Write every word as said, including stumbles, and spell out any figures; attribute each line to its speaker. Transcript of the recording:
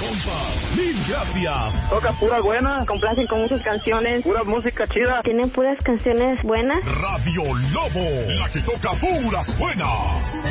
Speaker 1: compas, mil gracias.
Speaker 2: Toca pura buena, complacen con muchas canciones, pura música chida.
Speaker 3: Tienen puras canciones buenas.
Speaker 1: Radio Lobo, la que toca puras buenas.